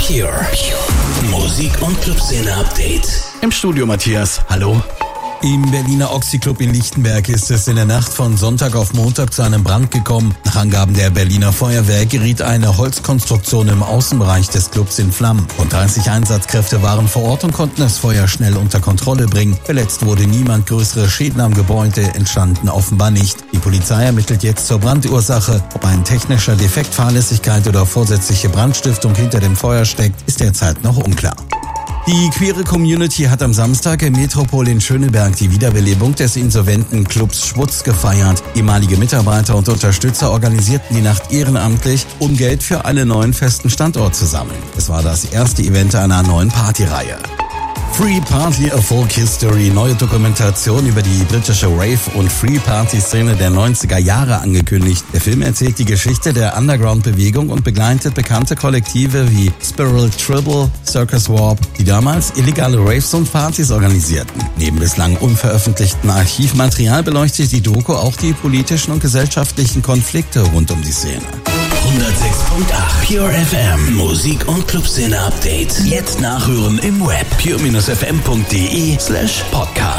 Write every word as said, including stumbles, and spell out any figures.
Pure. Pure. Musik- und Clubszene-Update. Im Studio Matthias, hallo. Im Berliner Oxy-Club in Lichtenberg ist es in der Nacht von Sonntag auf Montag zu einem Brand gekommen. Nach Angaben der Berliner Feuerwehr geriet eine Holzkonstruktion im Außenbereich des Clubs in Flammen. Rund dreißig Einsatzkräfte waren vor Ort und konnten das Feuer schnell unter Kontrolle bringen. Verletzt wurde niemand, größere Schäden am Gebäude entstanden offenbar nicht. Die Polizei ermittelt jetzt zur Brandursache. Ob ein technischer Defekt, Fahrlässigkeit oder vorsätzliche Brandstiftung hinter dem Feuer steckt, ist derzeit noch unklar. Die queere Community hat am Samstag im Metropol in Schöneberg die Wiederbelebung des insolventen Clubs Schwutz gefeiert. Ehemalige Mitarbeiter und Unterstützer organisierten die Nacht ehrenamtlich, um Geld für einen neuen festen Standort zu sammeln. Es war das erste Event einer neuen Partyreihe. Free Party A Folk History, neue Dokumentation über die britische Rave- und Free-Party-Szene der neunziger Jahre angekündigt. Der Film erzählt die Geschichte der Underground-Bewegung und begleitet bekannte Kollektive wie Spiral Tribble, Circus Warp, die damals illegale Raves und Partys organisierten. Neben bislang unveröffentlichtem Archivmaterial beleuchtet die Doku auch die politischen und gesellschaftlichen Konflikte rund um die Szene. hundertsechs Komma acht Pure F M. Musik- und Clubszene-Update. Jetzt nachhören im Web. pure Bindestrich f m punkt d e slash podcast.